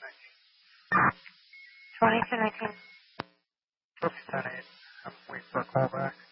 2219. Oops, 10-8. I'm waiting for a call back.